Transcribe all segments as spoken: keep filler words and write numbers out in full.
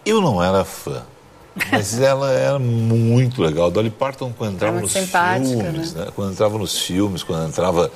Eu não era fã, mas ela era muito legal. A Dolly Parton, quando entrava é nos filmes, né? Né? Quando entrava nos filmes, quando entrava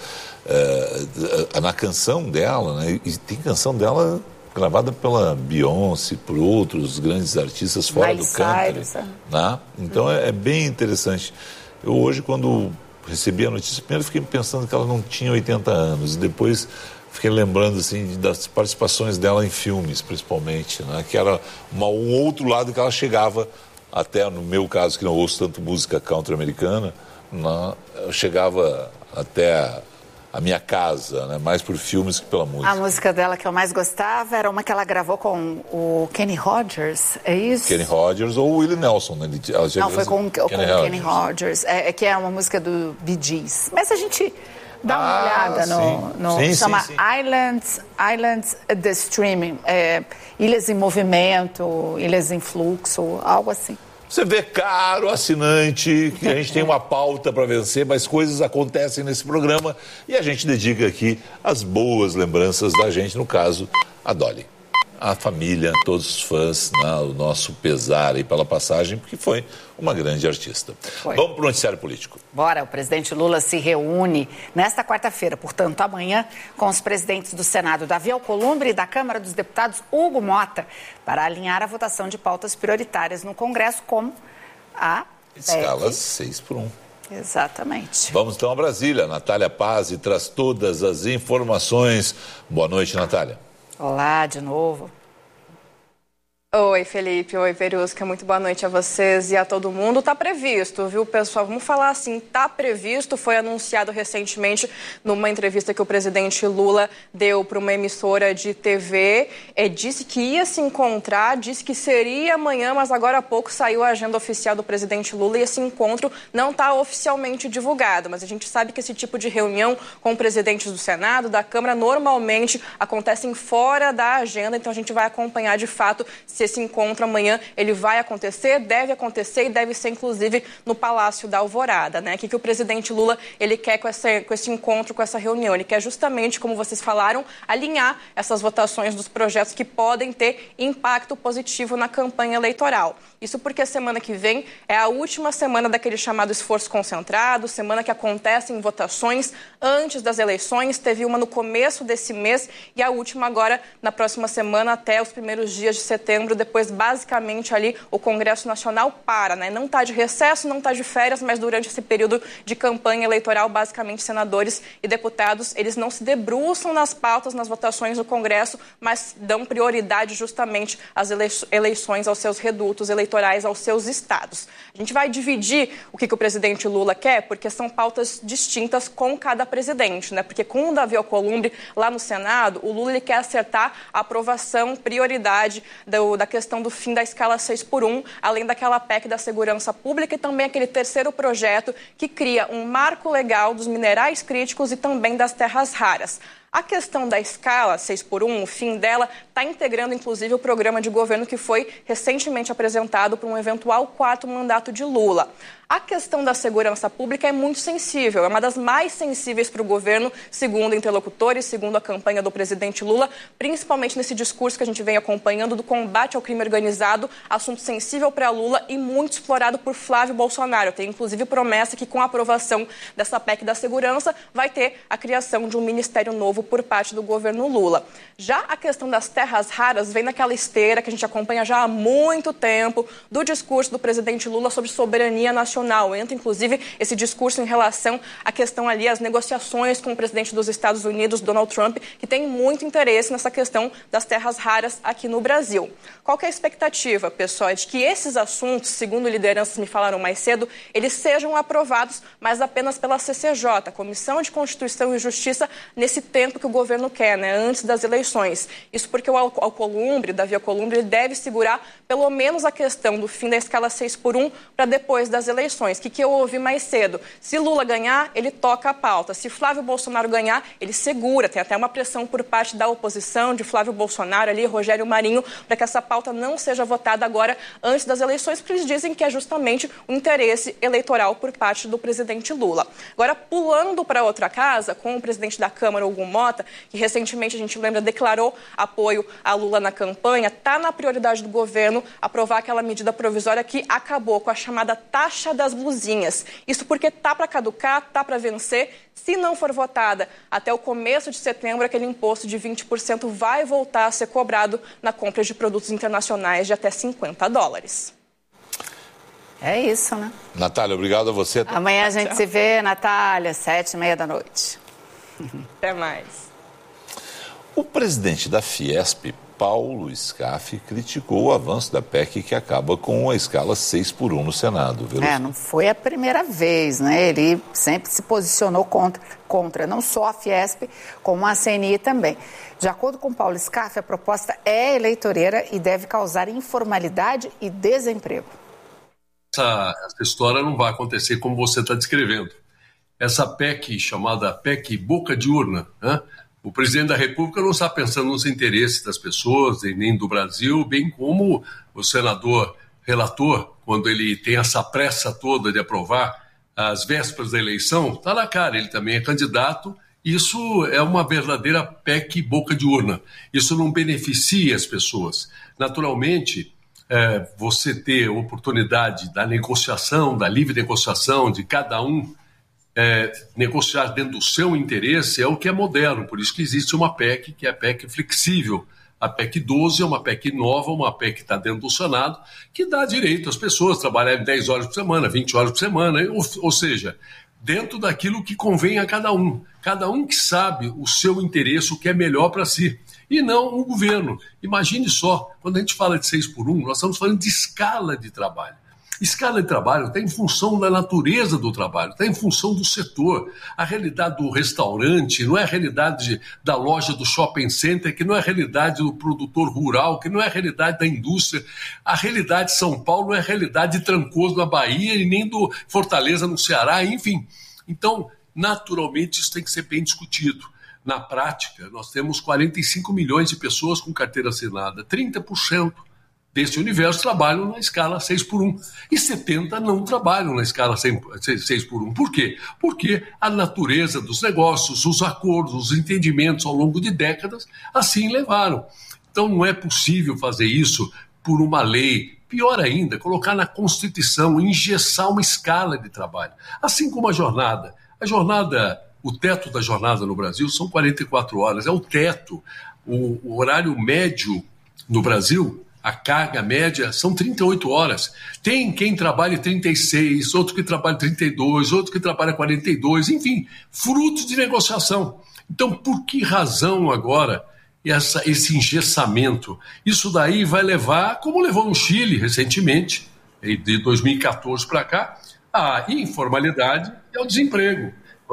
uh, na canção dela, né? E tem canção dela gravada pela Beyoncé, por outros grandes artistas fora Miley do country. Cyrus, né? Então é, é bem interessante. Eu hoje, quando recebi a notícia, primeiro fiquei pensando que ela não tinha oitenta anos, e depois fiquei lembrando assim, das participações dela em filmes, principalmente, né? Que era uma, um outro lado que ela chegava, até no meu caso, que não ouço tanto música country americana, né? Eu chegava até a, a minha casa, né? Mais por filmes que pela música. A música dela que eu mais gostava era uma que ela gravou com o Kenny Rogers, é isso? Kenny Rogers ou o Willie Nelson, né? Ela não, foi com, com Kenny Rogers, Kenny Rogers é, é, que é uma música do Bee Gees. Mas a gente... Dá uma ah, olhada no... no sim, chama sim, sim. Islands, Islands the Streaming. É, ilhas em movimento, ilhas em fluxo, algo assim. Você vê, caro assinante, que a gente tem uma pauta para vencer, mas coisas acontecem nesse programa e a gente dedica aqui as boas lembranças da gente, no caso, a Dolly. A família, todos os fãs, né, o nosso pesar aí pela passagem, porque foi uma grande artista. Foi. Vamos para o noticiário político. Bora, o presidente Lula se reúne nesta quarta-feira, portanto amanhã, com os presidentes do Senado, Davi Alcolumbre, e da Câmara dos Deputados, Hugo Mota, para alinhar a votação de pautas prioritárias no Congresso, como a... Escala seis por um. Exatamente. Vamos então a Brasília. Natália Paz traz todas as informações. Boa noite, Natália. Olá, de novo. Oi, Felipe. Oi, Verusca. Muito boa noite a vocês e a todo mundo. Tá previsto, viu, pessoal? Vamos falar assim, tá previsto. Foi anunciado recentemente numa entrevista que o presidente Lula deu para uma emissora de T V. É, disse que ia se encontrar, disse que seria amanhã, mas agora há pouco saiu a agenda oficial do presidente Lula e esse encontro não está oficialmente divulgado. Mas a gente sabe que esse tipo de reunião com presidentes do Senado, da Câmara, normalmente acontecem fora da agenda. Então a gente vai acompanhar de fato se esse encontro amanhã ele vai acontecer, deve acontecer e deve ser, inclusive, no Palácio da Alvorada, né? O que, que o presidente Lula ele quer com, essa, com esse encontro, com essa reunião? Ele quer justamente, como vocês falaram, alinhar essas votações dos projetos que podem ter impacto positivo na campanha eleitoral. Isso porque a semana que vem é a última semana daquele chamado esforço concentrado, semana que acontecem votações antes das eleições. Teve uma no começo desse mês e a última agora na próxima semana até os primeiros dias de setembro. Depois, basicamente, ali o Congresso Nacional para, né? Não está de recesso, não está de férias, mas durante esse período de campanha eleitoral, basicamente, senadores e deputados, eles não se debruçam nas pautas, nas votações do Congresso, mas dão prioridade justamente às eleições, aos seus redutos eleitorais, aos seus estados. A gente vai dividir o que, que o presidente Lula quer, porque são pautas distintas com cada presidente, né? Porque com o Davi Alcolumbre, lá no Senado, o Lula ele quer acertar a aprovação, prioridade do, da questão do fim da escala seis por um, além daquela P E C da segurança pública e também aquele terceiro projeto que cria um marco legal dos minerais críticos e também das terras raras. A questão da escala seis por um, o fim dela, está integrando, inclusive, o programa de governo que foi recentemente apresentado para um eventual quarto mandato de Lula. A questão da segurança pública é muito sensível, é uma das mais sensíveis para o governo, segundo interlocutores, segundo a campanha do presidente Lula, principalmente nesse discurso que a gente vem acompanhando do combate ao crime organizado, assunto sensível para Lula e muito explorado por Flávio Bolsonaro. Tem, inclusive, promessa que com a aprovação dessa P E C da segurança vai ter a criação de um ministério novo por parte do governo Lula. Já a questão das terras raras vem naquela esteira que a gente acompanha já há muito tempo do discurso do presidente Lula sobre soberania nacional. Entra, inclusive, esse discurso em relação à questão ali, as negociações com o presidente dos Estados Unidos, Donald Trump, que tem muito interesse nessa questão das terras raras aqui no Brasil. Qual que é a expectativa, pessoal? É de que esses assuntos, segundo lideranças me falaram mais cedo, eles sejam aprovados, mas apenas pela C C J, Comissão de Constituição e Justiça, nesse tempo que o governo quer, né, antes das eleições. Isso porque o Alcolumbre, Davi Alcolumbre, ele deve segurar pelo menos a questão do fim da escala seis por um para depois das eleições. O que, que eu ouvi mais cedo? Se Lula ganhar, ele toca a pauta. Se Flávio Bolsonaro ganhar, ele segura. Tem até uma pressão por parte da oposição, de Flávio Bolsonaro ali, Rogério Marinho, para que essa pauta não seja votada agora antes das eleições, porque eles dizem que é justamente o interesse eleitoral por parte do presidente Lula. Agora, pulando para outra casa, com o presidente da Câmara, Hugo Mota, Mota, que recentemente a gente lembra declarou apoio a Lula na campanha, está na prioridade do governo aprovar aquela medida provisória que acabou com a chamada taxa das blusinhas. Isso porque tá para caducar, tá para vencer. Se não for votada até o começo de setembro, aquele imposto de vinte por cento vai voltar a ser cobrado na compra de produtos internacionais de até cinquenta dólares. É isso, né? Natália, obrigado a você. Amanhã a gente Tchau. se vê, Natália, sete e meia da noite. Até mais. O presidente da Fiesp, Paulo Scaff, criticou o avanço da P E C que acaba com a escala seis por um no Senado. Viu? É, não foi a primeira vez, né? Ele sempre se posicionou contra, contra não só a Fiesp, como a C N I também. De acordo com Paulo Scaff, a proposta é eleitoreira e deve causar informalidade e desemprego. Essa, essa história não vai acontecer como você está descrevendo. Essa P E C, chamada P E C boca de urna, né? O presidente da República não está pensando nos interesses das pessoas e nem do Brasil, bem como o senador relator, quando ele tem essa pressa toda de aprovar as vésperas da eleição, está na cara, ele também é candidato. Isso é uma verdadeira P E C boca de urna. Isso não beneficia as pessoas. Naturalmente, É, você ter oportunidade da negociação, da livre negociação, de cada um é, negociar dentro do seu interesse, é o que é moderno. Por isso que existe uma P E C, que é a P E C flexível. A P E C doze é uma P E C nova, uma P E C que está dentro do Senado, que dá direito às pessoas trabalharem dez horas por semana, vinte horas por semana, ou, ou seja, dentro daquilo que convém a cada um. Cada um que sabe o seu interesse, o que é melhor para si. E não o governo. Imagine só, quando a gente fala de seis por um, nós estamos falando de escala de trabalho. Escala de trabalho está em função da natureza do trabalho, está em função do setor. A realidade do restaurante não é a realidade da loja do shopping center, que não é a realidade do produtor rural, que não é a realidade da indústria. A realidade de São Paulo não é a realidade de Trancoso na Bahia e nem do Fortaleza no Ceará, enfim. Então, naturalmente, isso tem que ser bem discutido. Na prática, nós temos quarenta e cinco milhões de pessoas com carteira assinada. trinta por cento desse universo trabalham na escala seis por um. E setenta por cento não trabalham na escala seis por um. Por quê? Porque a natureza dos negócios, os acordos, os entendimentos ao longo de décadas assim levaram. Então não é possível fazer isso por uma lei. Pior ainda, colocar na Constituição, engessar uma escala de trabalho. Assim como a jornada. A jornada... O teto da jornada no Brasil são quarenta e quatro horas, é o teto. O, o horário médio no Brasil, a carga média, são trinta e oito horas. Tem quem trabalhe trinta e seis, outro que trabalha trinta e dois, outro que trabalha quarenta e dois, enfim, fruto de negociação. Então, por que razão agora essa, esse engessamento? Isso daí vai levar, como levou no Chile recentemente, de dois mil e quatorze para cá, à informalidade e ao desemprego.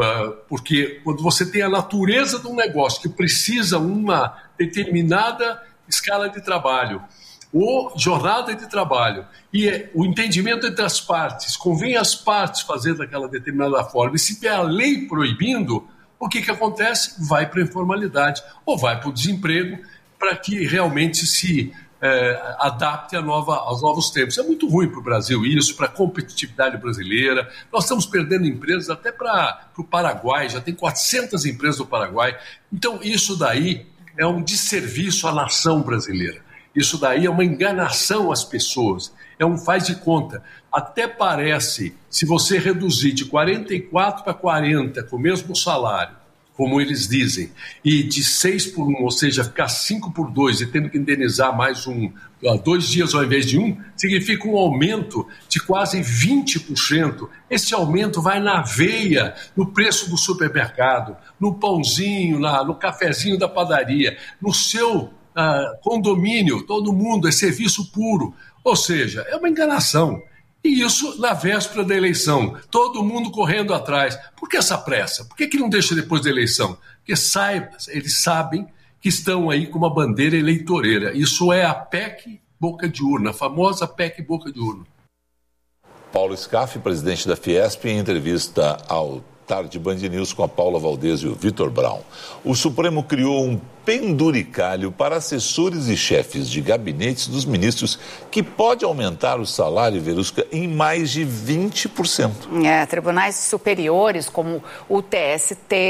Porque quando você tem a natureza de um negócio que precisa uma determinada escala de trabalho ou jornada de trabalho e é o entendimento entre as partes, convém as partes fazer daquela determinada forma, e se tem a lei proibindo, o que, que acontece? Vai para a informalidade ou vai para o desemprego para que realmente se É, adapte a nova, aos novos tempos. É muito ruim para o Brasil isso, para a competitividade brasileira. Nós estamos perdendo empresas até para o Paraguai, já tem quatrocentas empresas no Paraguai. Então isso daí é um desserviço à nação brasileira. Isso daí é uma enganação às pessoas, é um faz de conta. Até parece, se você reduzir de quarenta e quatro para quarenta com o mesmo salário, como eles dizem, e de seis por um, ou seja, ficar cinco por dois e tendo que indenizar mais um, dois dias ao invés de um, significa um aumento de quase vinte por cento. Esse aumento vai na veia, no preço do supermercado, no pãozinho, na, no cafezinho da padaria, no seu uh, condomínio, todo mundo, é serviço puro. Ou seja, é uma enganação. E isso na véspera da eleição, todo mundo correndo atrás. Por que essa pressa? Por que, que não deixa depois da eleição? Porque saiba, eles sabem que estão aí com uma bandeira eleitoreira. Isso é a P E C boca de urna, a famosa P E C boca de urna. Paulo Scaff, presidente da Fiesp, em entrevista ao Tarde Band News com a Paula Valdez e o Vitor Brown. O Supremo criou um penduricalho para assessores e chefes de gabinetes dos ministros que pode aumentar o salário, Verusca, em mais de vinte por cento. É, tribunais superiores como o T S T,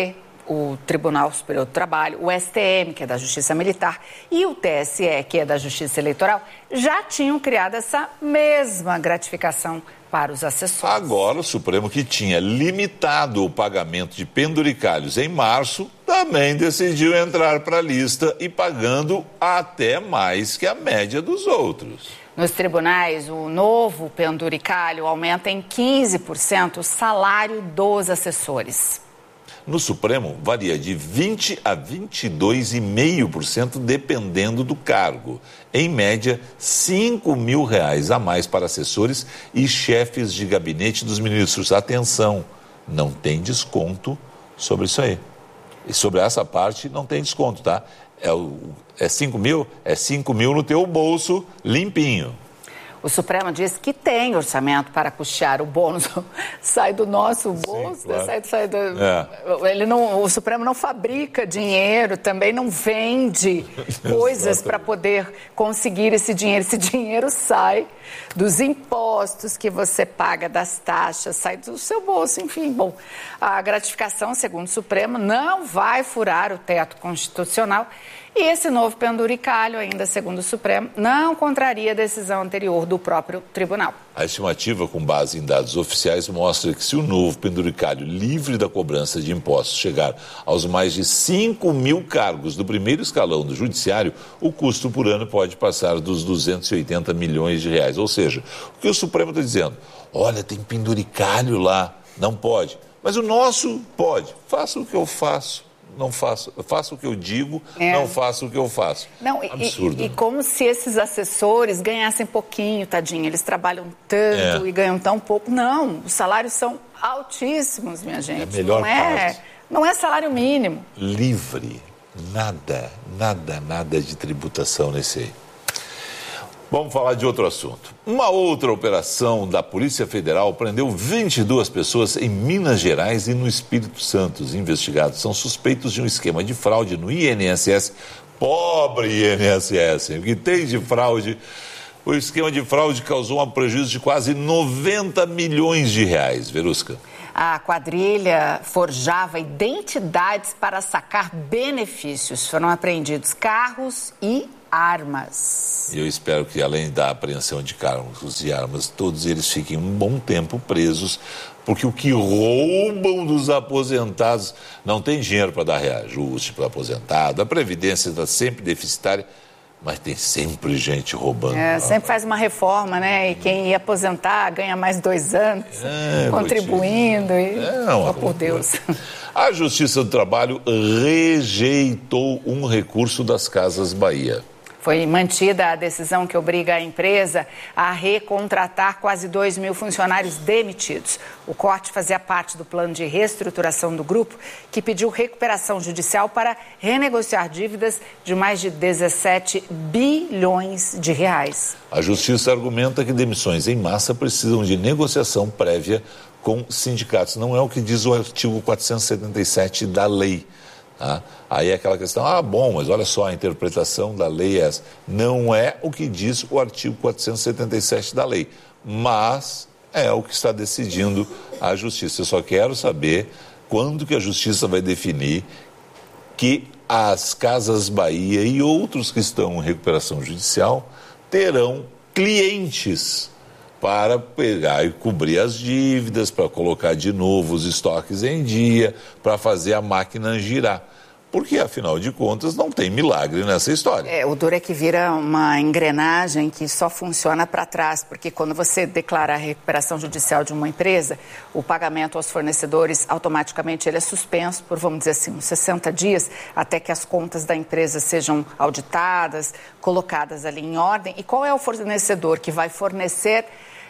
o Tribunal Superior do Trabalho, o S T M, que é da Justiça Militar, e o T S E, que é da Justiça Eleitoral, já tinham criado essa mesma gratificação para os assessores. Agora, o Supremo, que tinha limitado o pagamento de penduricalhos em março, também decidiu entrar para a lista e pagando até mais que a média dos outros. Nos tribunais, o novo penduricalho aumenta em quinze por cento o salário dos assessores. No Supremo, varia de vinte por cento a vinte e dois vírgula cinco por cento, dependendo do cargo. Em média, cinco mil reais a mais para assessores e chefes de gabinete dos ministros. Atenção, não tem desconto sobre isso aí. E sobre essa parte, não tem desconto, tá? É, o, é cinco mil? É cinco mil no teu bolso, limpinho. O Supremo diz que tem orçamento para custear o bônus. Sai do nosso bolso, Sim, claro. sai, sai do... é. Ele não, o Supremo não fabrica dinheiro, também não vende coisas para poder conseguir esse dinheiro. Esse dinheiro sai dos impostos que você paga, das taxas, sai do seu bolso, enfim. Bom, a gratificação, segundo o Supremo, não vai furar o teto constitucional. E esse novo penduricalho, ainda segundo o Supremo, não contraria a decisão anterior do próprio tribunal. A estimativa, com base em dados oficiais, mostra que se o novo penduricalho livre da cobrança de impostos chegar aos mais de cinco mil cargos do primeiro escalão do judiciário, o custo por ano pode passar dos duzentos e oitenta milhões de reais. Ou seja, o que o Supremo está dizendo? Olha, tem penduricalho lá, não pode. Mas o nosso pode. Faça o que eu faço. Não faço, faço o que eu digo, é. não faço o que eu faço. Não, Absurdo. E, e como se esses assessores ganhassem pouquinho, tadinho. Eles trabalham tanto é. e ganham tão pouco. Não, os salários são altíssimos, minha gente. É a melhor não é, parte. Não é salário mínimo. Livre. Nada, nada, nada de tributação nesse aí. Vamos falar de outro assunto. Uma outra operação da Polícia Federal prendeu vinte e duas pessoas em Minas Gerais e no Espírito Santo. Os investigados são suspeitos de um esquema de fraude no I N S S. Pobre I N S S, o que tem de fraude? O esquema de fraude causou um prejuízo de quase noventa milhões de reais. Verusca. A quadrilha forjava identidades para sacar benefícios. Foram apreendidos carros e armas. E eu espero que, além da apreensão de carros e armas, todos eles fiquem um bom tempo presos, porque o que roubam dos aposentados não tem dinheiro para dar reajuste para o aposentado. A Previdência está sempre deficitária, mas tem sempre gente roubando. É, sempre faz uma reforma, né? E quem ia aposentar ganha mais dois anos, é, contribuindo. E... É, oh, por Deus. A Justiça do Trabalho rejeitou um recurso das Casas Bahia. Foi mantida a decisão que obriga a empresa a recontratar quase dois mil funcionários demitidos. O corte fazia parte do plano de reestruturação do grupo, que pediu recuperação judicial para renegociar dívidas de mais de dezessete bilhões de reais. A Justiça argumenta que demissões em massa precisam de negociação prévia com sindicatos. Não é o que diz o artigo quatrocentos e setenta e sete da lei. Tá? Aí é aquela questão, ah, bom, mas olha só, a interpretação da lei é essa. Não é o que diz o artigo quatrocentos e setenta e sete da lei, mas é o que está decidindo a Justiça. Eu só quero saber quando que a Justiça vai definir que as Casas Bahia e outros que estão em recuperação judicial terão clientes para pegar e cobrir as dívidas, para colocar de novo os estoques em dia, para fazer a máquina girar. Porque, afinal de contas, não tem milagre nessa história. É, o duro é que vira uma engrenagem que só funciona para trás, porque quando você declara a recuperação judicial de uma empresa, o pagamento aos fornecedores, automaticamente ele é suspenso por, vamos dizer assim, uns sessenta dias, até que as contas da empresa sejam auditadas, colocadas ali em ordem. E qual é o fornecedor que vai fornecer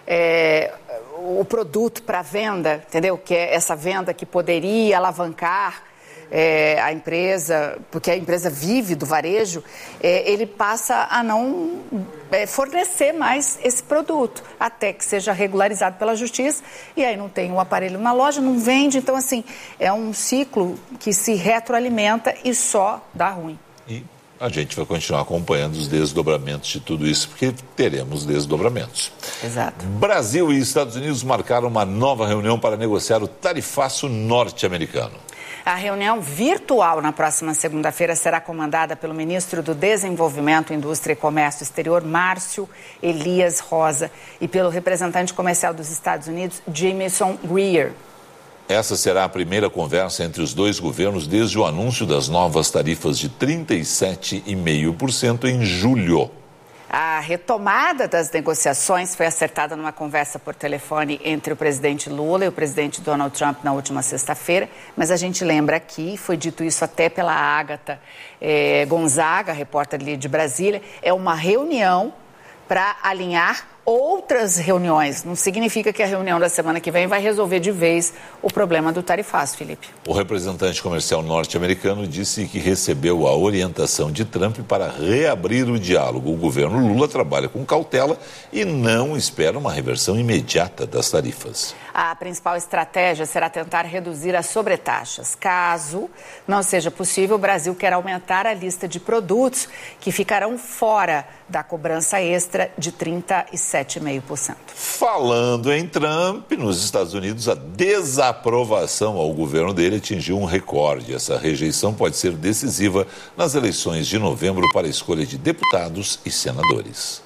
É, o produto para venda, entendeu? Que é essa venda que poderia alavancar é, a empresa, porque a empresa vive do varejo, é, ele passa a não é, fornecer mais esse produto, até que seja regularizado pela justiça, e aí não tem um aparelho na loja, não vende, então assim, é um ciclo que se retroalimenta e só dá ruim. E a gente vai continuar acompanhando os desdobramentos de tudo isso, porque teremos desdobramentos. Exato. Brasil e Estados Unidos marcaram uma nova reunião para negociar o tarifaço norte-americano. A reunião virtual na próxima segunda-feira será comandada pelo ministro do Desenvolvimento, Indústria e Comércio Exterior, Márcio Elias Rosa, e pelo representante comercial dos Estados Unidos, Jamieson Greer. Essa será a primeira conversa entre os dois governos desde o anúncio das novas tarifas de trinta e sete vírgula cinco por cento em julho. A retomada das negociações foi acertada numa conversa por telefone entre o presidente Lula e o presidente Donald Trump na última sexta-feira, mas a gente lembra aqui, foi dito isso até pela Ágata eh, Gonzaga, repórter ali de Brasília, é uma reunião para alinhar outras reuniões. Não significa que a reunião da semana que vem vai resolver de vez o problema do tarifaço, Felipe. O representante comercial norte-americano disse que recebeu a orientação de Trump para reabrir o diálogo. O governo Lula trabalha com cautela e não espera uma reversão imediata das tarifas. A principal estratégia será tentar reduzir as sobretaxas. Caso não seja possível, o Brasil quer aumentar a lista de produtos que ficarão fora da cobrança extra de trinta e sete vírgula cinco por cento. Falando em Trump, nos Estados Unidos, a desaprovação ao governo dele atingiu um recorde. Essa rejeição pode ser decisiva nas eleições de novembro para a escolha de deputados e senadores.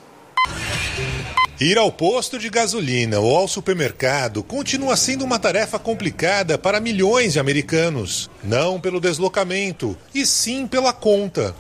Ir ao posto de gasolina ou ao supermercado continua sendo uma tarefa complicada para milhões de americanos. Não pelo deslocamento, e sim pela conta.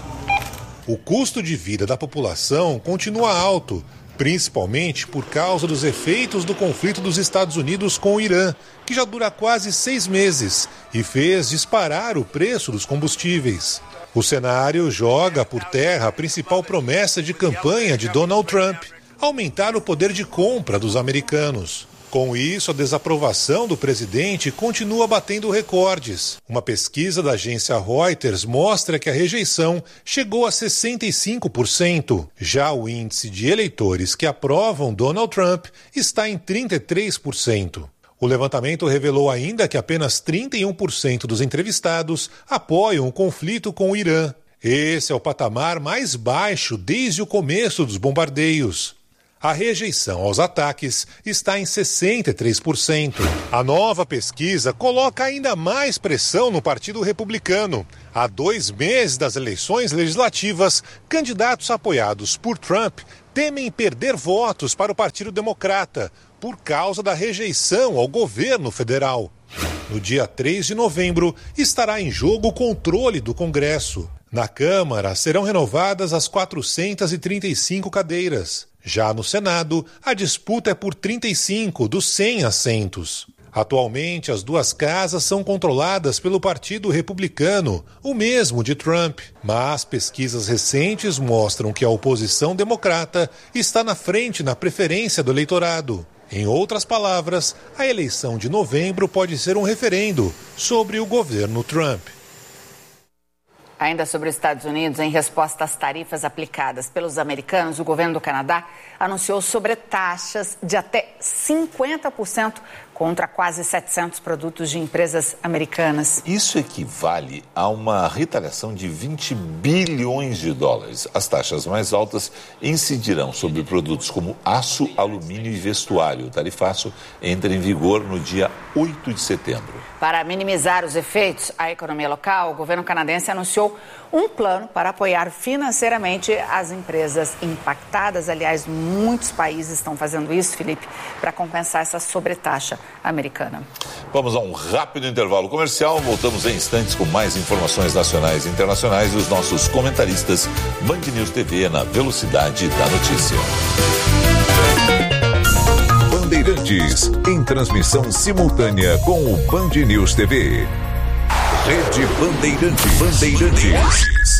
O custo de vida da população continua alto, principalmente por causa dos efeitos do conflito dos Estados Unidos com o Irã, que já dura quase seis meses e fez disparar o preço dos combustíveis. O cenário joga por terra a principal promessa de campanha de Donald Trump: aumentar o poder de compra dos americanos. Com isso, a desaprovação do presidente continua batendo recordes. Uma pesquisa da agência Reuters mostra que a rejeição chegou a sessenta e cinco por cento. Já o índice de eleitores que aprovam Donald Trump está em trinta e três por cento. O levantamento revelou ainda que apenas trinta e um por cento dos entrevistados apoiam o conflito com o Irã. Esse é o patamar mais baixo desde o começo dos bombardeios. A rejeição aos ataques está em sessenta e três por cento. A nova pesquisa coloca ainda mais pressão no Partido Republicano. Há dois meses das eleições legislativas, candidatos apoiados por Trump temem perder votos para o Partido Democrata por causa da rejeição ao governo federal. No dia três de novembro, estará em jogo o controle do Congresso. Na Câmara, serão renovadas as quatrocentas e trinta e cinco cadeiras. Já no Senado, a disputa é por trinta e cinco dos cem assentos. Atualmente, as duas casas são controladas pelo Partido Republicano, o mesmo de Trump. Mas pesquisas recentes mostram que a oposição democrata está na frente na preferência do eleitorado. Em outras palavras, a eleição de novembro pode ser um referendo sobre o governo Trump. Ainda sobre os Estados Unidos, em resposta às tarifas aplicadas pelos americanos, o governo do Canadá anunciou sobretaxas de até cinquenta por cento contra quase setecentos produtos de empresas americanas. Isso equivale a uma retaliação de vinte bilhões de dólares. As taxas mais altas incidirão sobre produtos como aço, alumínio e vestuário. O tarifaço entra em vigor no dia oito de setembro. Para minimizar os efeitos à economia local, o governo canadense anunciou um plano para apoiar financeiramente as empresas impactadas. Aliás, muitos países estão fazendo isso, Felipe, para compensar essa sobretaxa americana. Vamos a um rápido intervalo comercial. Voltamos em instantes com mais informações nacionais e internacionais e os nossos comentaristas. Band News T V na velocidade da notícia. Bandeirantes, em transmissão simultânea com o Band News T V. Rede Bandeirantes. Bandeirantes.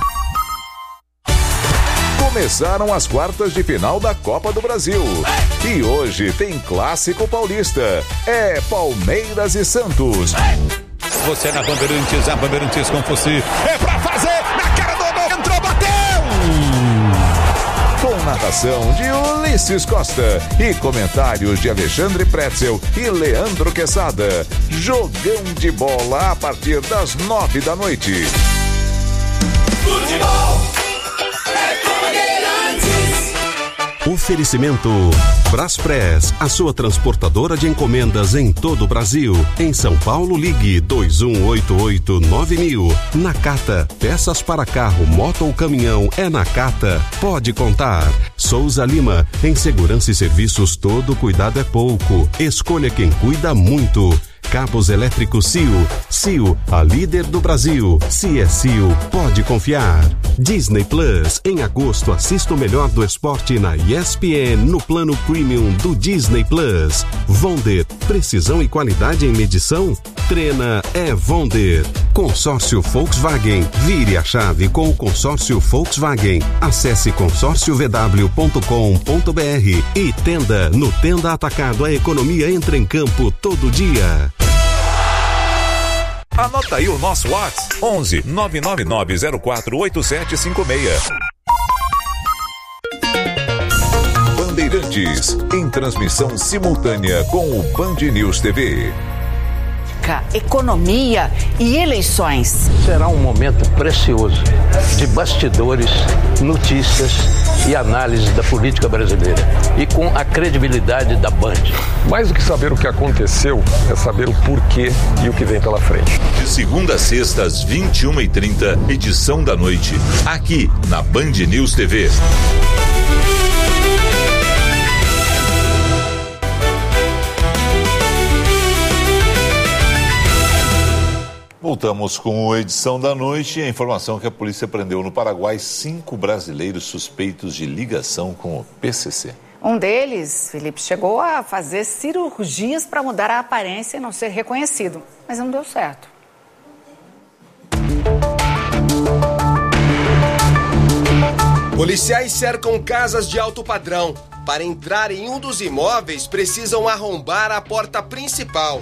Começaram as quartas de final da Copa do Brasil. E hoje tem Clássico Paulista. É Palmeiras e Santos. Você é na Bandeirantes, a Bandeirantes com você. É pra fazer, na cara do gol, entrou, bateu! Com narração de Ulisses Costa e comentários de Alexandre Pretzel e Leandro Quesada. Jogão de bola a partir das nove da noite. Futebol é Bandeirantes. Oferecimento Braspress, a sua transportadora de encomendas em todo o Brasil. Em São Paulo, ligue dois um oito oito nove mil. Nakata, peças para carro, moto ou caminhão, é Nakata. Pode contar. Souza Lima, em segurança e serviços todo cuidado é pouco. Escolha quem cuida muito. Cabos elétricos C I O. C I O, a líder do Brasil. Se é C I O, pode confiar. Disney Plus. Em agosto, assista o melhor do esporte na E S P N no plano premium do Disney Plus. Vonder. Precisão e qualidade em medição? Treina é Vonder. Consórcio Volkswagen. Vire a chave com o consórcio Volkswagen. Acesse consórcio v w ponto com ponto b r e Tenda. No Tenda Atacado, a economia entra em campo todo dia. Anota aí o nosso WhatsApp, onze nove nove nove zero quatro oito sete cinco seis. Bandeirantes, em transmissão simultânea com o Band News T V. Economia e eleições. Será um momento precioso de bastidores, notícias e análise da política brasileira e com a credibilidade da Band. Mais do que saber o que aconteceu, é saber o porquê e o que vem pela frente. De segunda a sexta, às vinte e uma e trinta, edição da noite, aqui na Band News T V. Voltamos com a edição da noite e a informação que a polícia prendeu no Paraguai cinco brasileiros suspeitos de ligação com o P C C. Um deles, Felipe, chegou a fazer cirurgias para mudar a aparência e não ser reconhecido, mas não deu certo. Policiais cercam casas de alto padrão. Para entrar em um dos imóveis, precisam arrombar a porta principal.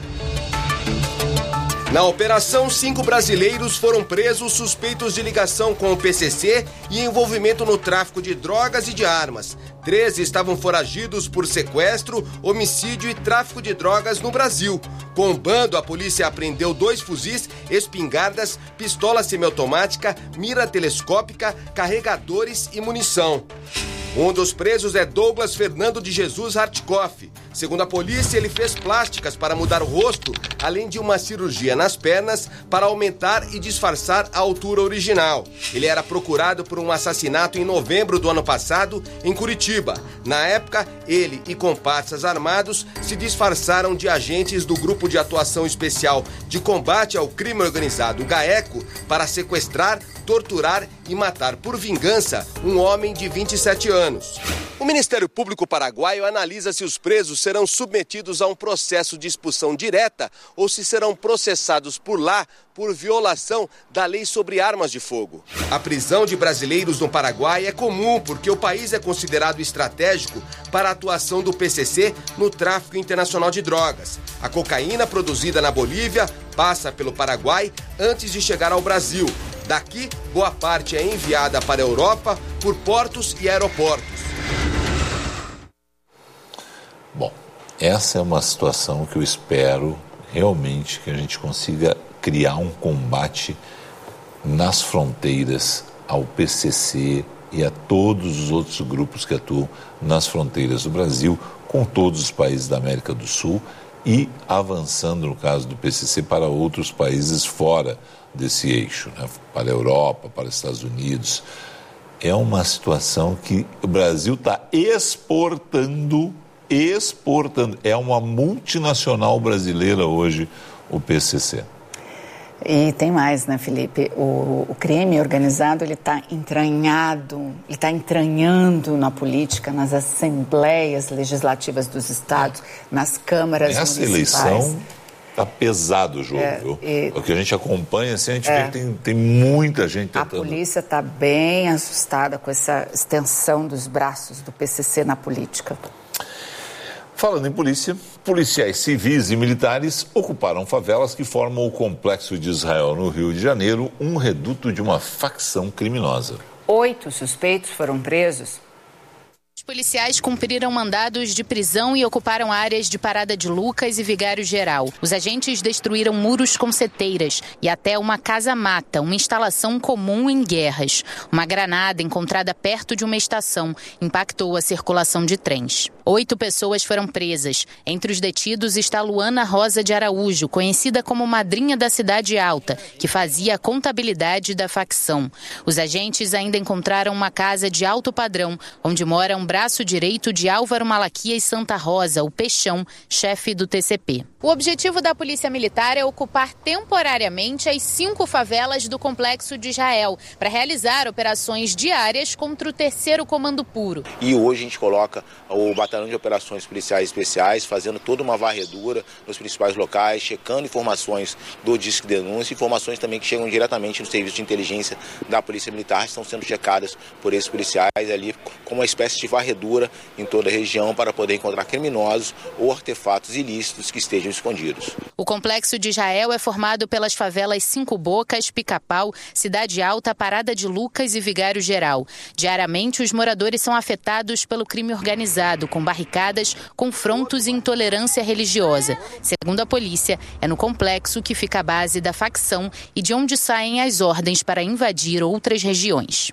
Na operação, cinco brasileiros foram presos suspeitos de ligação com o P C C e envolvimento no tráfico de drogas e de armas. Treze estavam foragidos por sequestro, homicídio e tráfico de drogas no Brasil. Com o bando, a polícia apreendeu dois fuzis, espingardas, pistola semiautomática, mira telescópica, carregadores e munição. Um dos presos é Douglas Fernando de Jesus Hartkoff. Segundo a polícia, ele fez plásticas para mudar o rosto, além de uma cirurgia nas pernas para aumentar e disfarçar a altura original. Ele era procurado por um assassinato em novembro do ano passado, em Curitiba. Na época, ele e comparsas armados se disfarçaram de agentes do Grupo de Atuação Especial de Combate ao Crime Organizado, GAECO, para sequestrar, torturar e matar por vingança um homem de vinte e sete anos. O Ministério Público Paraguaio analisa se os presos serão submetidos a um processo de expulsão direta ou se serão processados por lá por violação da lei sobre armas de fogo. A prisão de brasileiros no Paraguai é comum porque o país é considerado estratégico para a atuação do P C C no tráfico internacional de drogas. A cocaína produzida na Bolívia passa pelo Paraguai antes de chegar ao Brasil. Daqui, boa parte é enviada para a Europa por portos e aeroportos. Bom, essa é uma situação que eu espero realmente que a gente consiga criar um combate nas fronteiras ao P C C e a todos os outros grupos que atuam nas fronteiras do Brasil, com todos os países da América do Sul e avançando, no caso do P C C, para outros países fora desse eixo, né? Para a Europa, para os Estados Unidos. É uma situação que o Brasil está exportando, exportando. É uma multinacional brasileira hoje, o P C C. E tem mais, né, Felipe? O, o crime organizado, ele está entranhado, ele está entranhando na política, nas assembleias legislativas dos estados, nas câmaras Essa municipais. eleição está pesado o jogo, é, viu? E, o que a gente acompanha, assim, a gente é, vê que tem, tem muita gente tentando. A polícia está bem assustada com essa extensão dos braços do P C C na política. Falando em polícia, policiais civis e militares ocuparam favelas que formam o Complexo de Israel, no Rio de Janeiro, um reduto de uma facção criminosa. Oito suspeitos foram presos. Sete policiais cumpriram mandados de prisão e ocuparam áreas de Parada de Lucas e Vigário Geral. Os agentes destruíram muros com seteiras e até uma casa-mata, uma instalação comum em guerras. Uma granada encontrada perto de uma estação impactou a circulação de trens. Oito pessoas foram presas. Entre os detidos está Luana Rosa de Araújo, conhecida como madrinha da Cidade Alta, que fazia a contabilidade da facção. Os agentes ainda encontraram uma casa de alto padrão, onde mora um braço direito de Álvaro Malaquias Santa Rosa, o Peixão, chefe do T C P. O objetivo da Polícia Militar é ocupar temporariamente as cinco favelas do Complexo de Israel, para realizar operações diárias contra o terceiro Comando Puro. E hoje a gente coloca o Batalhão de Operações Policiais Especiais, fazendo toda uma varredura nos principais locais, checando informações do Disque Denúncia, informações também que chegam diretamente no Serviço de Inteligência da Polícia Militar, estão sendo checadas por esses policiais ali, como uma espécie de varredura em toda a região para poder encontrar criminosos ou artefatos ilícitos que estejam escondidos. O Complexo de Israel é formado pelas favelas Cinco Bocas, Pica-Pau, Cidade Alta, Parada de Lucas e Vigário Geral. Diariamente, os moradores são afetados pelo crime organizado, com barricadas, confrontos e intolerância religiosa. Segundo a polícia, é no complexo que fica a base da facção e de onde saem as ordens para invadir outras regiões.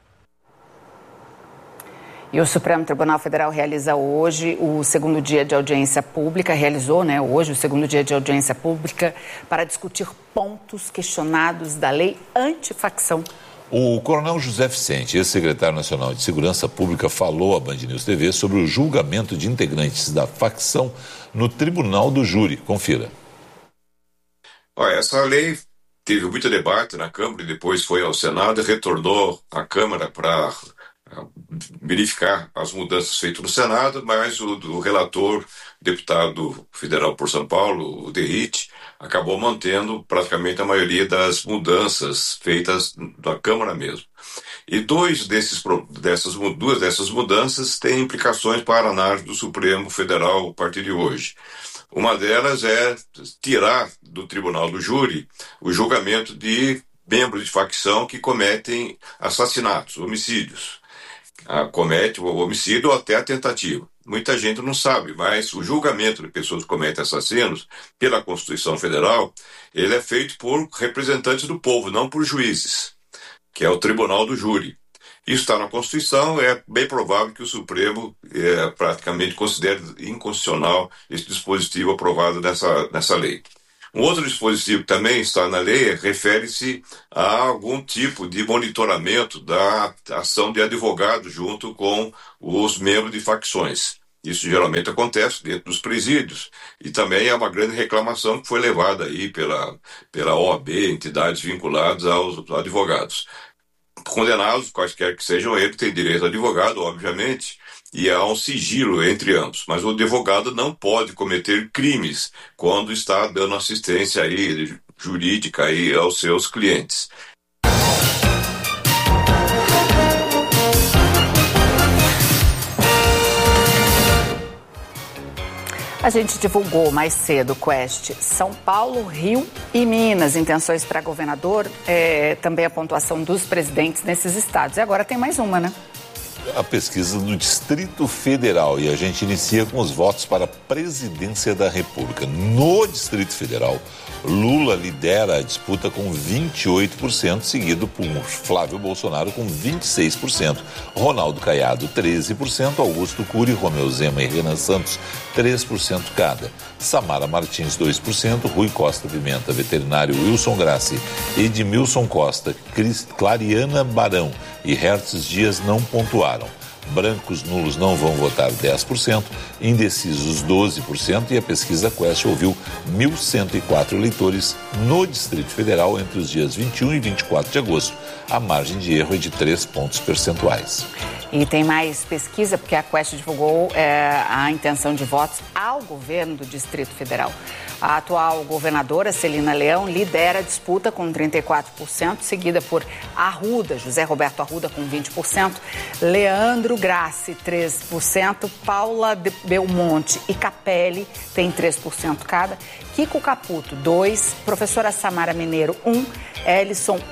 E o Supremo Tribunal Federal realiza hoje o segundo dia de audiência pública, realizou, né, hoje o segundo dia de audiência pública para discutir pontos questionados da lei antifacção. O coronel José Vicente, ex-secretário nacional de Segurança Pública, falou à Band News T V sobre o julgamento de integrantes da facção no Tribunal do Júri. Confira. Olha, essa lei teve muito debate na Câmara e depois foi ao Senado e retornou à Câmara para verificar as mudanças feitas no Senado, mas o, o relator, deputado federal por São Paulo, o Derrite, acabou mantendo praticamente a maioria das mudanças feitas na Câmara mesmo. E dois desses, dessas, duas dessas mudanças têm implicações para a análise do Supremo Federal a partir de hoje. Uma delas é tirar do Tribunal do Júri o julgamento de membros de facção que cometem assassinatos, homicídios. Ah, comete o homicídio ou até a tentativa. Muita gente não sabe, mas o julgamento de pessoas que cometem assassinos, pela Constituição Federal, ele é feito por representantes do povo, não por juízes, que é o Tribunal do Júri. Isso está na Constituição, é bem provável que o Supremo é, praticamente considere inconstitucional esse dispositivo aprovado nessa, nessa lei. Um outro dispositivo que também está na lei refere-se a algum tipo de monitoramento da ação de advogado junto com os membros de facções. Isso geralmente acontece dentro dos presídios e também é uma grande reclamação que foi levada aí pela, pela O A B, entidades vinculadas aos advogados. Condenados, quaisquer que sejam eles, têm direito a advogado, obviamente, e há um sigilo entre ambos. Mas o advogado não pode cometer crimes quando está dando assistência aí, jurídica aí aos seus clientes. A gente divulgou mais cedo, Quest, São Paulo, Rio e Minas, intenções para governador, é, também a pontuação dos presidentes nesses estados. E agora tem mais uma, né? A pesquisa do Distrito Federal, e a gente inicia com os votos para a presidência da República. No Distrito Federal, Lula lidera a disputa com vinte e oito por cento, seguido por Flávio Bolsonaro com vinte e seis por cento, Ronaldo Caiado treze por cento, Augusto Cury, Romeu Zema e Renan Santos três por cento cada, Samara Martins dois por cento, Rui Costa Pimenta, veterinário Wilson Grassi, Edmilson Costa, Cris, Clariana Barão e Hertz Dias não pontuaram. Brancos nulos não vão votar dez por cento, indecisos doze por cento e a pesquisa Quest ouviu mil cento e quatro eleitores no Distrito Federal entre os dias vinte e um e vinte e quatro de agosto. A margem de erro é de três pontos percentuais. E tem mais pesquisa, porque a Quest divulgou é, a intenção de votos ao governo do Distrito Federal. A atual governadora, Celina Leão, lidera a disputa com trinta e quatro por cento, seguida por Arruda, José Roberto Arruda com vinte por cento, Leandro Grassi, treze por cento, Paula Belmonte e Capelli têm três por cento cada, Kiko Caputo, dois por cento, professora Samara Mineiro, um por cento, Ellison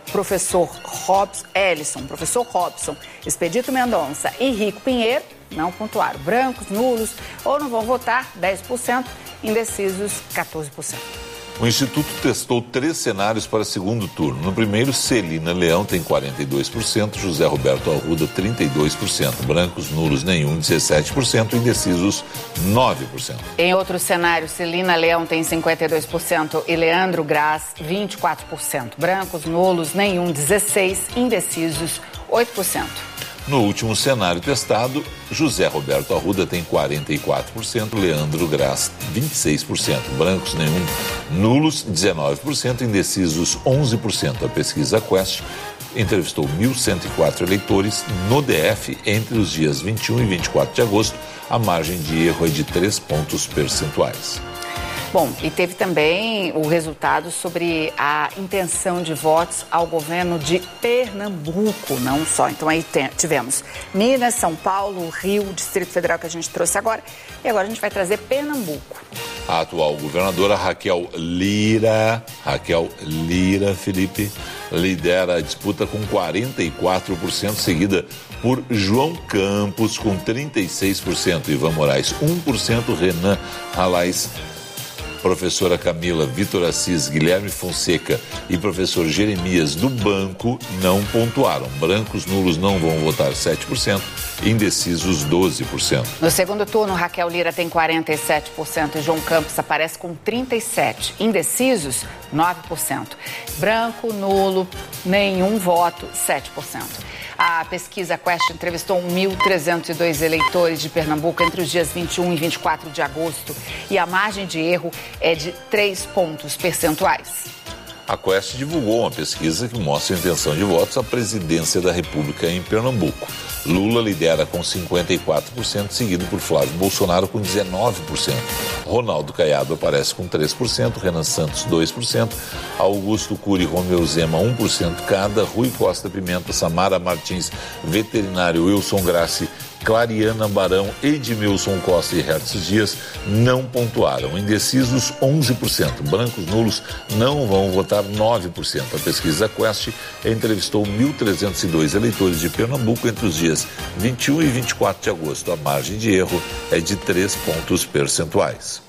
Professor Robson, Ellison, Professor Robson, Expedito Mendonça e Rico Pinheiro não pontuaram. Brancos, nulos ou não vão votar, dez por cento, indecisos, quatorze por cento. O Instituto testou três cenários para segundo turno. No primeiro, Celina Leão tem quarenta e dois por cento, José Roberto Arruda trinta e dois por cento, brancos, nulos, nenhum, dezessete por cento, indecisos, nove por cento. Em outro cenário, Celina Leão tem cinquenta e dois por cento e Leandro Graz, vinte e quatro por cento, brancos, nulos, nenhum, dezesseis por cento, indecisos, oito por cento. No último cenário testado, José Roberto Arruda tem quarenta e quatro por cento, Leandro Graz vinte e seis por cento, brancos nenhum, nulos dezenove por cento, indecisos onze por cento. A pesquisa Quest entrevistou mil cento e quatro eleitores no D F entre os dias vinte e um e vinte e quatro de agosto. A margem de erro é de três pontos percentuais. Bom, e teve também o resultado sobre a intenção de votos ao governo de Pernambuco, não só. Então aí tem, tivemos Minas, São Paulo, Rio, Distrito Federal que a gente trouxe agora, e agora a gente vai trazer Pernambuco. A atual governadora Raquel Lira, Raquel Lira, Felipe, lidera a disputa com quarenta e quatro por cento, seguida por João Campos com trinta e seis por cento, Ivan Moraes um por cento, Renan Ralais, professora Camila, Vitor Assis, Guilherme Fonseca e professor Jeremias do Banco não pontuaram. Brancos, nulos não vão votar sete por cento, indecisos doze por cento. No segundo turno, Raquel Lira tem quarenta e sete por cento e João Campos aparece com trinta e sete por cento. Indecisos, nove por cento. Branco, nulo, nenhum voto, sete por cento. A pesquisa Quest entrevistou mil trezentos e dois eleitores de Pernambuco entre os dias vinte e um e vinte e quatro de agosto e a margem de erro é de três pontos percentuais. A Quest divulgou uma pesquisa que mostra a intenção de votos à presidência da República em Pernambuco. Lula lidera com cinquenta e quatro por cento, seguido por Flávio Bolsonaro com dezenove por cento. Ronaldo Caiado aparece com três por cento, Renan Santos dois por cento, Augusto Cury e Romeu Zema um por cento cada, Rui Costa Pimenta, Samara Martins, veterinário Wilson Grassi, Clariana Barão, Edmilson Costa e Hertz Dias não pontuaram. Indecisos, onze por cento. Brancos, nulos não vão votar, nove por cento. A pesquisa Quest entrevistou mil trezentos e dois eleitores de Pernambuco entre os dias vinte e um e vinte e quatro de agosto. A margem de erro é de três pontos percentuais.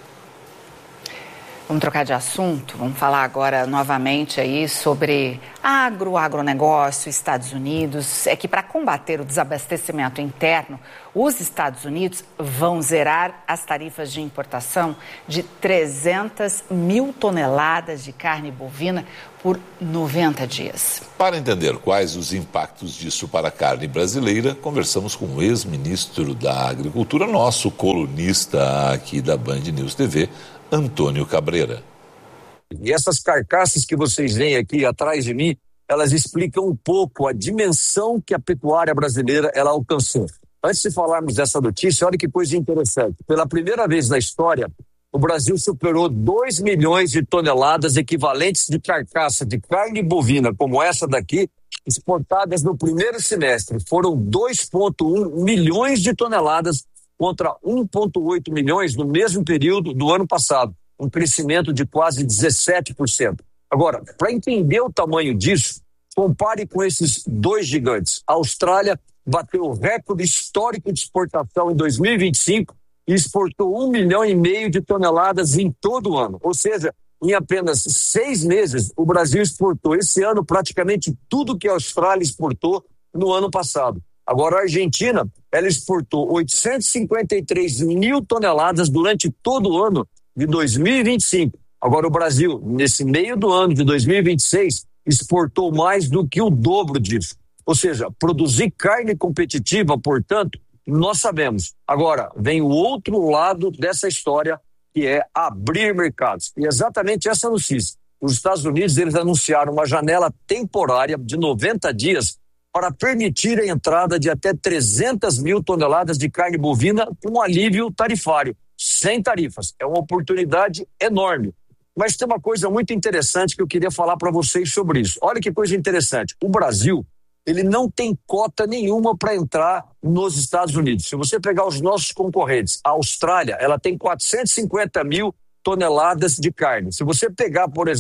Vamos trocar de assunto, vamos falar agora novamente aí sobre agro, agronegócio, Estados Unidos. É que para combater o desabastecimento interno, os Estados Unidos vão zerar as tarifas de importação de trezentas mil toneladas de carne bovina por noventa dias. Para entender quais os impactos disso para a carne brasileira, conversamos com o ex-ministro da Agricultura, nosso colunista aqui da Band News T V, Antônio Cabreira. E essas carcaças que vocês veem aqui atrás de mim, elas explicam um pouco a dimensão que a pecuária brasileira ela alcançou. Antes de falarmos dessa notícia, olha que coisa interessante. Pela primeira vez na história, o Brasil superou dois milhões de toneladas equivalentes de carcaça de carne bovina, como essa daqui, exportadas no primeiro semestre. Foram dois vírgula um milhões de toneladas contra um vírgula oito milhões no mesmo período do ano passado, um crescimento de quase dezessete por cento. Agora, para entender o tamanho disso, compare com esses dois gigantes. A Austrália bateu o recorde histórico de exportação em dois mil e vinte e cinco e exportou um milhão e meio de toneladas em todo o ano. Ou seja, em apenas seis meses, o Brasil exportou esse ano praticamente tudo que a Austrália exportou no ano passado. Agora, a Argentina, ela exportou oitocentos e cinquenta e três mil toneladas durante todo o ano de dois mil e vinte e cinco. Agora, o Brasil, nesse meio do ano de dois mil e vinte e seis, exportou mais do que o dobro disso. Ou seja, produzir carne competitiva, portanto, nós sabemos. Agora, vem o outro lado dessa história, que é abrir mercados. E exatamente essa notícia. Os Estados Unidos, eles anunciaram uma janela temporária de noventa dias para permitir a entrada de até trezentas mil toneladas de carne bovina com alívio tarifário, sem tarifas. É uma oportunidade enorme. Mas tem uma coisa muito interessante que eu queria falar para vocês sobre isso. Olha que coisa interessante. O Brasil, ele não tem cota nenhuma para entrar nos Estados Unidos. Se você pegar os nossos concorrentes, a Austrália, ela tem quatrocentos e cinquenta mil toneladas de carne. Se você pegar, por exemplo,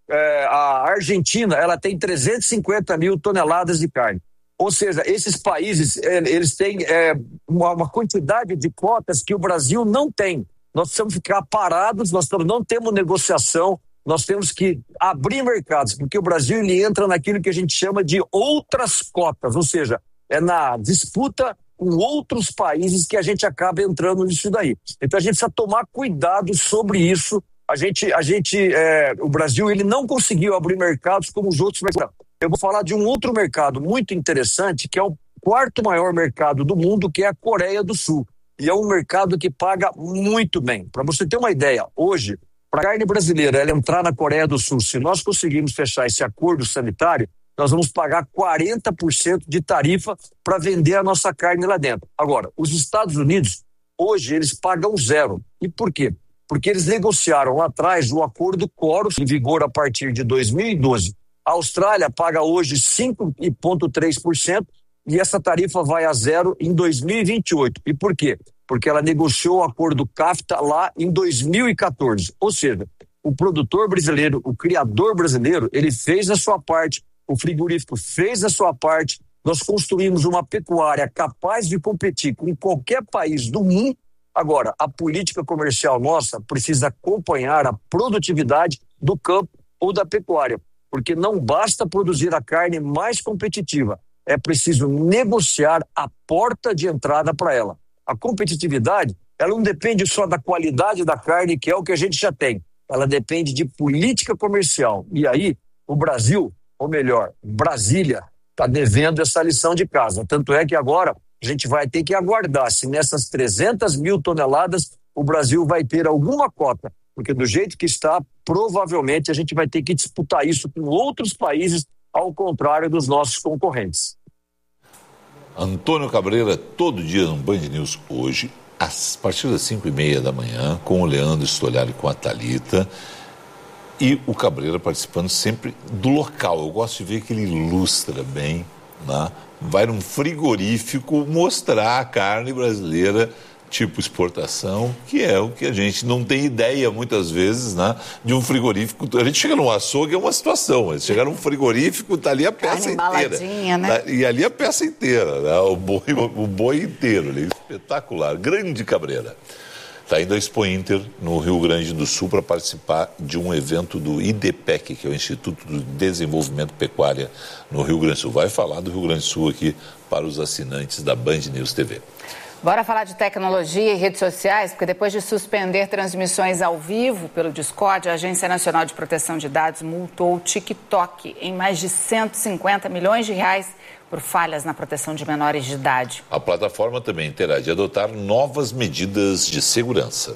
é, a Argentina, ela tem trezentos e cinquenta mil toneladas de carne. Ou seja, esses países, eles têm é, uma, uma quantidade de cotas que o Brasil não tem. Nós precisamos ficar parados, nós não temos negociação, nós temos que abrir mercados, porque o Brasil ele entra naquilo que a gente chama de outras cotas, ou seja, é na disputa com outros países que a gente acaba entrando nisso daí. Então a gente precisa tomar cuidado sobre isso. A gente, a gente, é, o Brasil ele não conseguiu abrir mercados como os outros mercados. Eu vou falar de um outro mercado muito interessante, que é o quarto maior mercado do mundo, que é a Coreia do Sul. E é um mercado que paga muito bem. Para você ter uma ideia, hoje, para a carne brasileira ela entrar na Coreia do Sul, se nós conseguirmos fechar esse acordo sanitário, nós vamos pagar quarenta por cento de tarifa para vender a nossa carne lá dentro. Agora, os Estados Unidos, hoje, eles pagam zero. E por quê? Porque eles negociaram lá atrás o acordo Coros, em vigor a partir de dois mil e doze. A Austrália paga hoje cinco vírgula três por cento e essa tarifa vai a zero em dois mil e vinte e oito. E por quê? Porque ela negociou o acordo CAFTA lá em dois mil e quatorze. Ou seja, o produtor brasileiro, o criador brasileiro, ele fez a sua parte, o frigorífico fez a sua parte, nós construímos uma pecuária capaz de competir com qualquer país do mundo. Agora, a política comercial nossa precisa acompanhar a produtividade do campo ou da pecuária, porque não basta produzir a carne mais competitiva, é preciso negociar a porta de entrada para ela. A competitividade, ela não depende só da qualidade da carne, que é o que a gente já tem, ela depende de política comercial. E aí, o Brasil, ou melhor, Brasília, está devendo essa lição de casa. Tanto é que agora a gente vai ter que aguardar se nessas trezentas mil toneladas o Brasil vai ter alguma cota, porque do jeito que está, provavelmente a gente vai ter que disputar isso com outros países, ao contrário dos nossos concorrentes. Antônio Cabreira, todo dia no Band News hoje, a partir das cinco e meia da manhã, com o Leandro Stolari e com a Thalita, e o Cabreira participando sempre do local. Eu gosto de ver que ele ilustra bem, né? Vai num frigorífico mostrar a carne brasileira tipo exportação, que é o que a gente não tem ideia muitas vezes, né, de um frigorífico. A gente chega num açougue, é uma situação, mas chegar num frigorífico, tá ali a peça inteira, né? E ali a peça inteira, né? o, boi, o boi inteiro, ali, espetacular, grande Cabreira. Está indo à Expo Inter, no Rio Grande do Sul, para participar de um evento do I D P E C, que é o Instituto de Desenvolvimento Pecuária no Rio Grande do Sul. Vai falar do Rio Grande do Sul aqui para os assinantes da Band News T V. Bora falar de tecnologia e redes sociais, porque depois de suspender transmissões ao vivo pelo Discord, a Agência Nacional de Proteção de Dados multou o TikTok em mais de cento e cinquenta milhões de reais por falhas na proteção de menores de idade. A plataforma também terá de adotar novas medidas de segurança.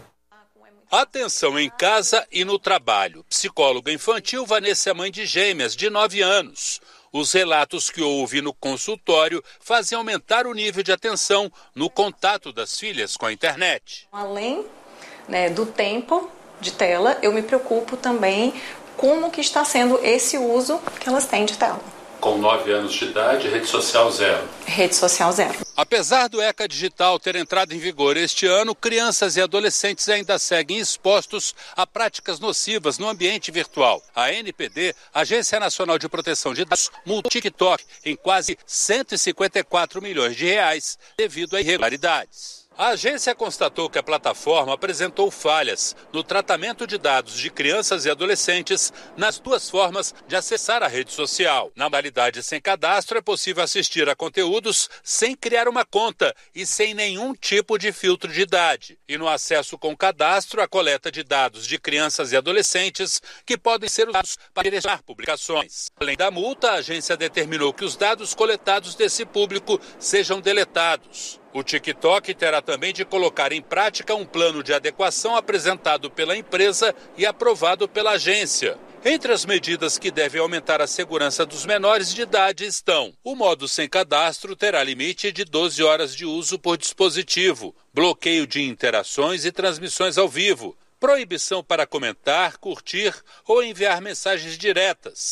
Atenção em casa e no trabalho. Psicóloga infantil Vanessa é mãe de gêmeas de nove anos. Os relatos que houve no consultório fazem aumentar o nível de atenção no contato das filhas com a internet. Além, né, do tempo de tela, eu me preocupo também como que está sendo esse uso que elas têm de tela. Com nove anos de idade, rede social zero. Rede social zero. Apesar do ECA Digital ter entrado em vigor este ano, crianças e adolescentes ainda seguem expostos a práticas nocivas no ambiente virtual. A N P D, Agência Nacional de Proteção de Dados, multou o TikTok em quase cento e cinquenta e quatro milhões de reais devido a irregularidades. A agência constatou que a plataforma apresentou falhas no tratamento de dados de crianças e adolescentes nas duas formas de acessar a rede social. Na modalidade sem cadastro, é possível assistir a conteúdos sem criar uma conta e sem nenhum tipo de filtro de idade. E no acesso com cadastro, a coleta de dados de crianças e adolescentes que podem ser usados para direcionar publicações. Além da multa, a agência determinou que os dados coletados desse público sejam deletados. O TikTok terá também de colocar em prática um plano de adequação apresentado pela empresa e aprovado pela agência. Entre as medidas que devem aumentar a segurança dos menores de idade estão: o modo sem cadastro terá limite de doze horas de uso por dispositivo, bloqueio de interações e transmissões ao vivo, proibição para comentar, curtir ou enviar mensagens diretas,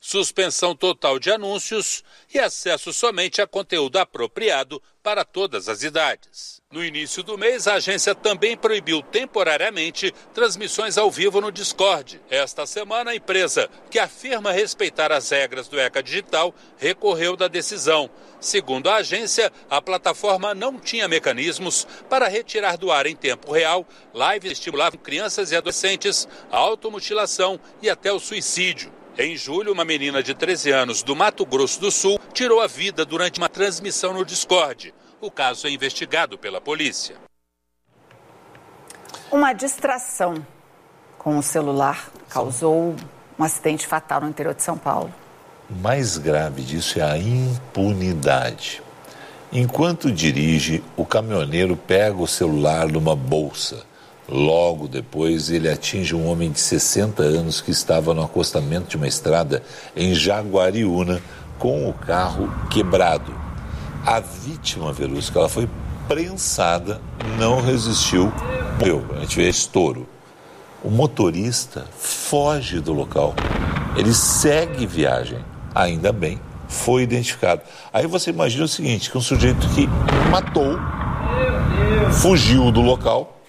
suspensão total de anúncios e acesso somente a conteúdo apropriado para todas as idades. No início do mês, a agência também proibiu temporariamente transmissões ao vivo no Discord. Esta semana, a empresa, que afirma respeitar as regras do ECA Digital, recorreu da decisão. Segundo a agência, a plataforma não tinha mecanismos para retirar do ar em tempo real lives que estimulavam crianças e adolescentes à automutilação e até o suicídio. Em julho, uma menina de treze anos do Mato Grosso do Sul tirou a vida durante uma transmissão no Discord. O caso é investigado pela polícia. Uma distração com o celular causou um acidente fatal no interior de São Paulo. O mais grave disso é a impunidade. Enquanto dirige, o caminhoneiro pega o celular numa bolsa. Logo depois, ele atinge um homem de sessenta anos que estava no acostamento de uma estrada em Jaguariúna com o carro quebrado. A vítima, Verusca, ela foi prensada, não resistiu, morreu. A gente vê estouro. O motorista foge do local. Ele segue viagem. Ainda bem, foi identificado. Aí você imagina o seguinte, que um sujeito que matou, fugiu do local,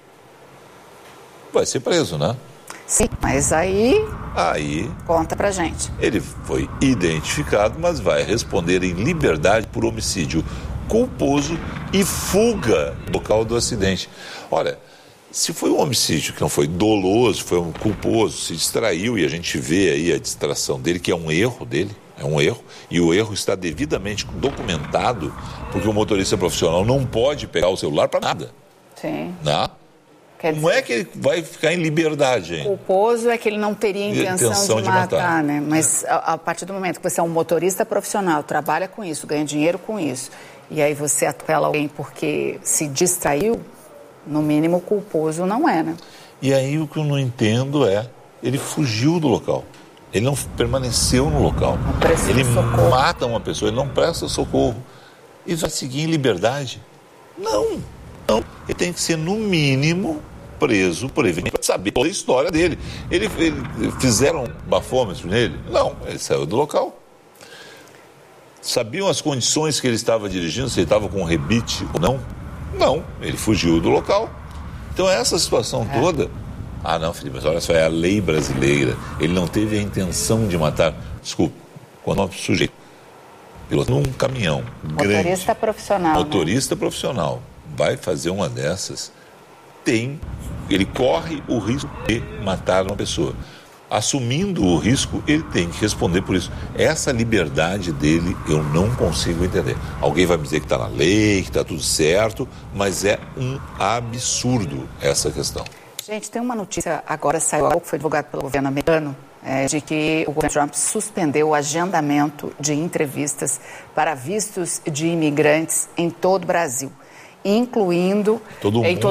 vai ser preso, né? Sim, mas aí... Aí... Conta pra gente. Ele foi identificado, mas vai responder em liberdade por homicídio culposo e fuga do local do acidente. Olha, se foi um homicídio que não foi doloso, foi um culposo, se distraiu, e a gente vê aí a distração dele, que é um erro dele, é um erro, e o erro está devidamente documentado, porque o motorista profissional não pode pegar o celular para nada. Sim. Né? Quer Como dizer, é que ele vai ficar em liberdade, hein? O culposo é que ele não teria intenção, intenção de, de matar, matar, né? Mas a, a partir do momento que você é um motorista profissional, trabalha com isso, ganha dinheiro com isso, e aí você atropela alguém porque se distraiu, no mínimo o culposo não é, né? E aí o que eu não entendo é, ele fugiu do local, ele não permaneceu no local, ele socorro. mata uma pessoa, ele não presta socorro, e vai seguir em liberdade? Não, não, ele tem que ser no mínimo preso por evidência para saber toda a história dele. Ele, ele fizeram bafômetro nele? Não, ele saiu do local. Sabiam as condições que ele estava dirigindo, se ele estava com rebite ou não? Não, ele fugiu do local. Então essa situação é. toda... Ah não, Felipe, mas olha só, é a lei brasileira. Ele não teve a intenção de matar. Desculpa, quando um sujeito pilota num caminhão grande... Motorista profissional. Motorista né? profissional vai fazer uma dessas, tem... Ele corre o risco de matar uma pessoa. Assumindo o risco, ele tem que responder por isso. Essa liberdade dele eu não consigo entender. Alguém vai me dizer que está na lei, que está tudo certo, mas é um absurdo essa questão. Gente, tem uma notícia agora, saiu, que foi divulgada pelo governo americano, é, de que o governo Trump suspendeu o agendamento de entrevistas para vistos de imigrantes em todo o Brasil, incluindo... Todo mundo. Em todo